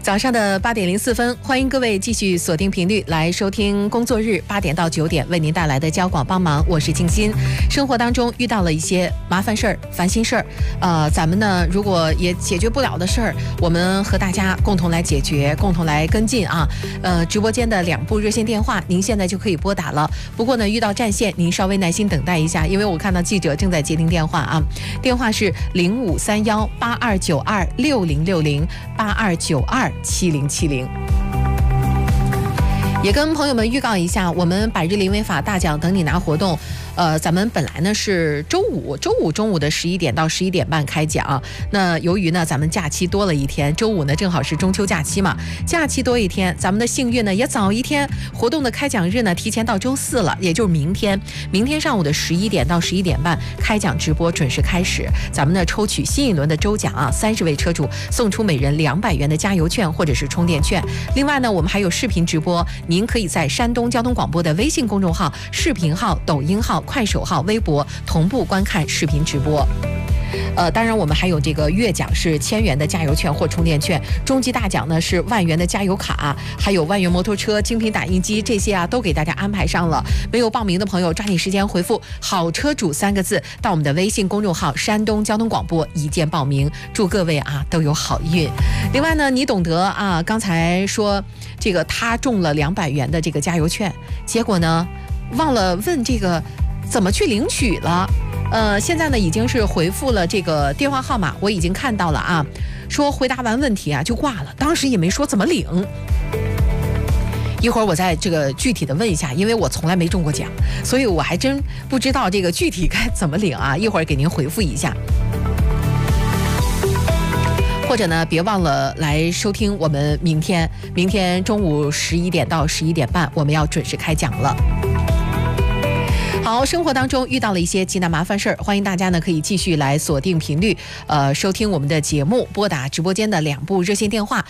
早上的8点04分，欢迎各位继续锁定频率来收听工作日8点到9点为您带来的交广帮忙，我是静心。生活当中遇到了一些麻烦事儿、烦心事儿，咱们呢如果也解决不了的事儿，我们和大家共同来解决，共同来跟进啊。直播间的2部热线电话，您现在就可以拨打了。不过呢，遇到占线，您稍微耐心等待一下，因为我看到记者正在接听电话啊。电话是05318292606082927070。也跟朋友们预告一下，我们百日零违法大奖等你拿活动，咱们本来呢是周五中午的11点到11点半开奖。那由于呢咱们假期多了一天，周五呢正好是中秋假期嘛，假期多一天，咱们的幸运呢也早一天。活动的开奖日呢提前到周4了，也就是明天上午的11点到11点半开奖直播准时开始。咱们呢抽取新一轮的周奖啊，30位车主送出每人200元的加油券或者是充电券。另外呢，我们还有视频直播，您可以在山东交通广播的微信公众号、视频号、抖音号、快手号、微博同步观看视频直播。当然我们还有这个月奖是1000元的加油券或充电券，中级大奖呢是1万元的加油卡，还有1万元摩托车、精品打印机，这些啊都给大家安排上了。没有报名的朋友抓紧时间回复好车主3个字到我们的微信公众号山东交通广播一键报名，祝各位啊都有好运。另外呢，你懂得啊，刚才说这个他中了200元的这个加油券，结果呢忘了问这个怎么去领取了。现在呢已经是回复了这个电话号码，我已经看到了啊，说回答完问题啊就挂了，当时也没说怎么领。一会儿我再这个具体的问一下，因为我从来没中过奖，所以我还真不知道这个具体该怎么领啊，一会儿给您回复一下。或者呢别忘了来收听我们明天中午11点到11点半我们要准时开奖了。好，生活当中遇到了一些急难麻烦事儿，欢迎大家呢可以继续来锁定频率，收听我们的节目，拨打直播间的2部热线电话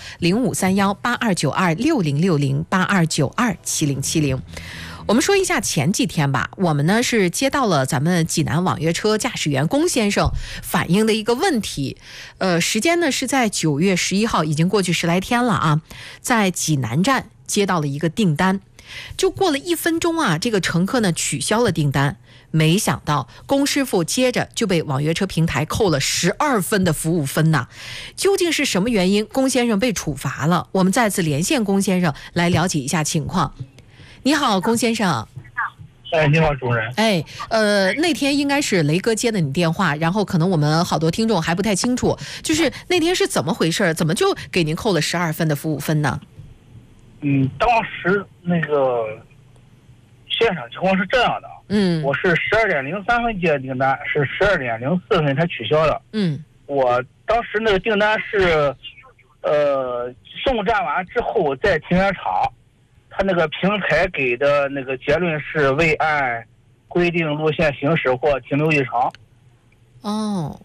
05318292606082927070。我们说一下前几天吧，我们呢是接到了咱们济南网约车驾驶员龚先生反映的一个问题，时间呢是在9月11号，已经过去10来天了啊，在济南站接到了一个订单。就过了1分钟啊，这个乘客呢取消了订单，没想到龚师傅接着就被网约车平台扣了12分的服务分呐。究竟是什么原因龚先生被处罚了？我们再次连线龚先生来了解一下情况。你好，龚先生。 你好，主任。 那天应该是雷哥接的你电话，然后可能我们好多听众还不太清楚，就是那天是怎么回事，怎么就给您扣了12分的服务分呢？ 当时那个现场情况是这样的，我是12点03分接的订单，是12点04分才取消的。我当时那个订单是送站完之后在停车场，他那个平台给的那个结论是未按规定路线行驶或停留异常。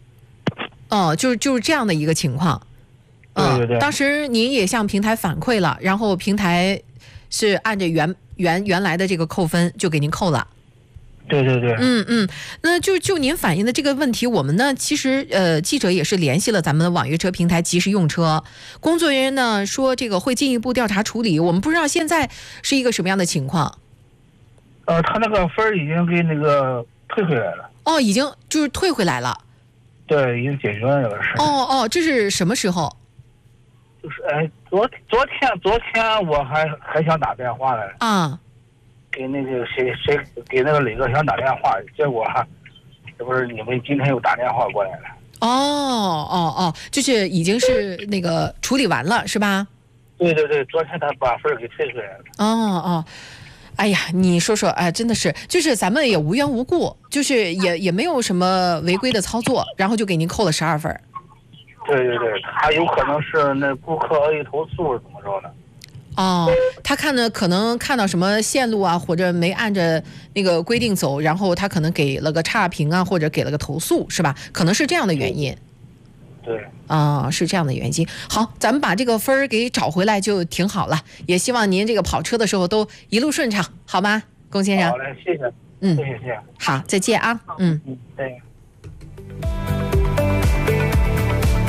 就是这样的一个情况。 对， 当时您也向平台反馈了，然后平台是按照原来的这个扣分就给您扣了。 对。 那就您反映的这个问题，我们呢其实记者也是联系了咱们的网约车平台及时用车工作人员呢，说这个会进一步调查处理，我们不知道现在是一个什么样的情况。 他那个分已经给那个退回来了。 已经就是退回来了。 对，已经解决了这个事。 这是什么时候？ 就是昨天我还想打电话来给那个谁给那个磊哥想打电话，结果这不是你们今天又打电话过来了。 就是已经是那个处理完了是吧？ 对，昨天他把分给退回来了。 哎呀，你说说，真的是，就是咱们也无缘无故，就是也没有什么违规的操作，然后就给您扣了12分。 对，他有可能是那顾客恶意投诉是怎么着的？ 他可能看到什么线路啊，或者没按着那个规定走，然后他可能给了个差评啊，或者给了个投诉，是吧？可能是这样的原因。 对。 是这样的原因。好，咱们把这个分儿给找回来就挺好了，也希望您这个跑车的时候都一路顺畅，好吗，龚先生？ 好嘞，谢谢。谢谢。 好，再见啊。 对。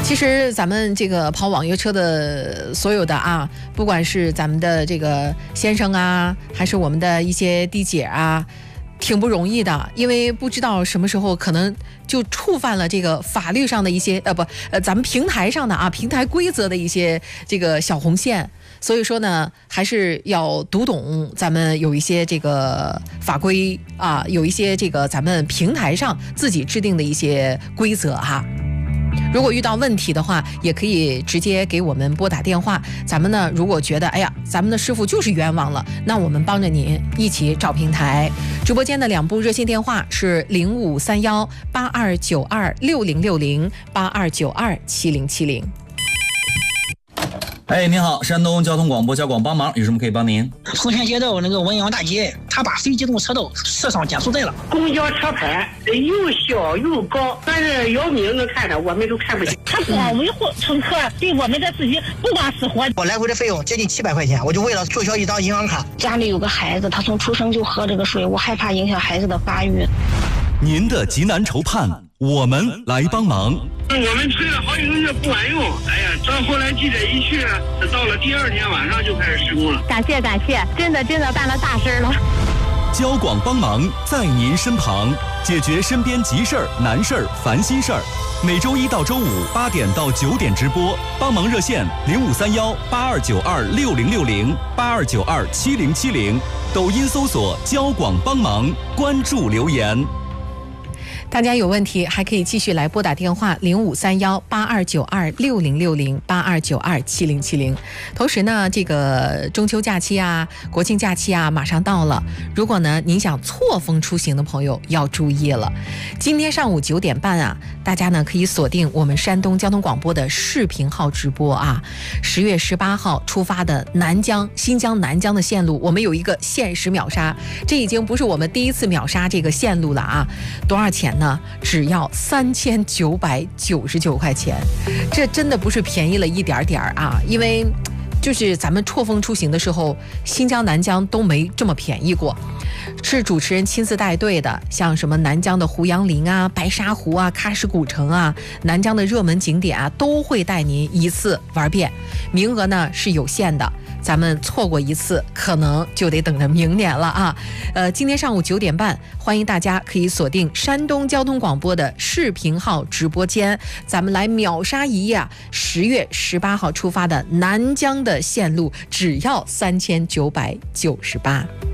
其实咱们这个跑网约车的所有的啊，不管是咱们的这个先生啊，还是我们的一些弟姐啊，挺不容易的，因为不知道什么时候可能就触犯了这个法律上的一些咱们平台上的啊，平台规则的一些这个小红线。所以说呢，还是要读懂咱们有一些这个法规啊，有一些这个咱们平台上自己制定的一些规则哈。如果遇到问题的话，也可以直接给我们拨打电话。咱们呢，如果觉得哎呀，咱们的师傅就是冤枉了，那我们帮着您一起找平台。直播间的2部热线电话是053182926060，82927070。 哎，您好，山东交通广播交广帮忙，有什么可以帮您？ 丰田街道那个文阳大街，他把非机动车道设上减速带了。 公交车牌又小又高，但是姚明能看的，我们都看不见。 他光维护乘客，对我们的自己不管死活。 我来回的费用接近700块钱，我就为了注销一张银行卡。 家里有个孩子，他从出生就喝这个水，我害怕影响孩子的发育。 您的急难愁盼，我们来帮忙。 我们催了好几个月不管用，哎呀，到后来记者一去，到了第2天晚上就开始施工了。 感谢，真的办了大事了。 交广帮忙在您身旁，解决身边急事儿、难事儿、烦心事儿。每周1到周58点到9点直播，帮忙热线053182926060，82927070，抖音搜索交广帮忙，关注留言。 大家有问题还可以继续来拨打电话053182926060，82927070。同时呢，这个中秋假期啊、国庆假期啊马上到了，如果呢您想错峰出行的朋友要注意了。今天上午9点半啊，大家呢可以锁定我们山东交通广播的视频号直播啊。10月18号出发的新疆南疆的线路，我们有一个限时秒杀，这已经不是我们第一次秒杀这个线路了啊。多少钱呢？只要3999块钱，这真的不是便宜了一点点啊！因为就是咱们错峰出行的时候，新疆南疆都没这么便宜过。是主持人亲自带队的，像什么南疆的胡杨林啊、白沙湖啊、喀什古城啊、南疆的热门景点啊，都会带您一次玩遍。名额呢是有限的，咱们错过一次，可能就得等着明年了啊。今天上午9点半，欢迎大家可以锁定山东交通广播的视频号直播间，咱们来秒杀一夜啊！10月18号出发的南疆的线路，只要3998。